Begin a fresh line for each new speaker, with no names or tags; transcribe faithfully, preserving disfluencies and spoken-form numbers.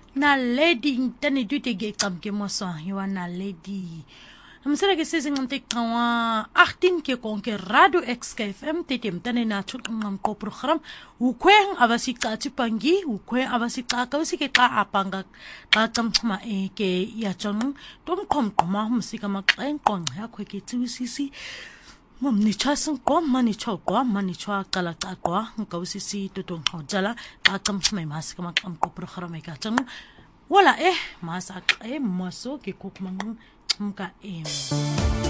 naledi intane dute ge kam ke moso yo naledi amsela ke sese ngante kawa achttien ke konke radio X K F M tetem tane na chuk ngam ko program ukweng abasika tipangi ukwe abasika ka usike ka apanga ka kamma e ke ya chong tom kom koma musika maklen kon ya kwe ke tsusisi mom ni chasan ko mani cho ko mani cho kala ka ko ka usisi totong hojala ka kamma masika makam ko program ka chong wala eh masak eh maso ke kokmang mka em